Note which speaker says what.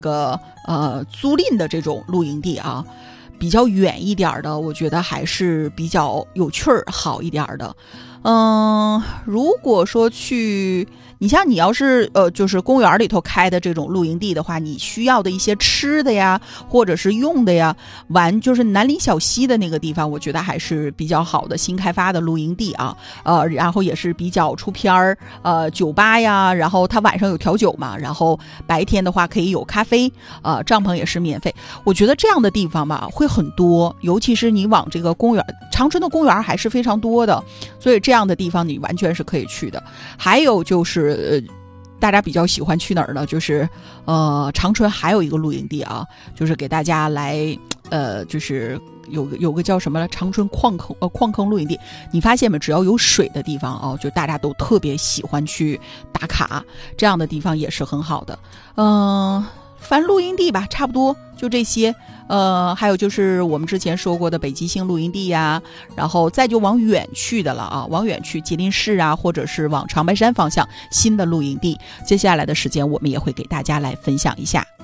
Speaker 1: 租赁的这种露营地啊，比较远一点的，我觉得还是比较有趣儿、好一点的。如果说你像你要是就是公园里头开的这种露营地的话，你需要的一些吃的呀，或者是用的呀，就是南临小溪的那个地方，我觉得还是比较好的新开发的露营地啊。然后也是比较出片儿，酒吧呀，然后它晚上有调酒嘛，然后白天的话可以有咖啡，帐篷也是免费。我觉得这样的地方吧会很多，尤其是你往这个公园，长春的公园还是非常多的，所以这样的地方你完全是可以去的。还有就是大家比较喜欢去哪儿呢？就是长春还有一个露营地啊，就是给大家来就是有个叫什么了，长春矿坑露营地。你发现没？只要有水的地方啊，就大家都特别喜欢去打卡，这样的地方也是很好的。反正露营地吧，差不多就这些。还有就是我们之前说过的北极星露营地呀，然后再就往远去的了啊，往远去吉林市啊，或者是往长白山方向新的露营地。接下来的时间我们也会给大家来分享一下。